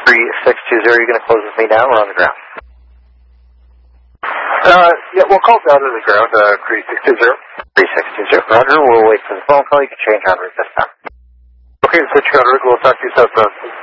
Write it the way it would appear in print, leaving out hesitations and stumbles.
3620, you're going to close with me now or on the ground? Yeah, we'll call down to the ground, 3620. 3620, Roger. We'll wait for the phone call. You can change en route this time. Okay, switch on route. We'll talk to you southbound.